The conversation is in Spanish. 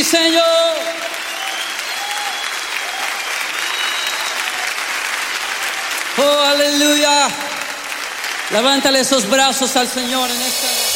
Sí, Señor. Oh, aleluya. Levántale esos brazos al Señor en esta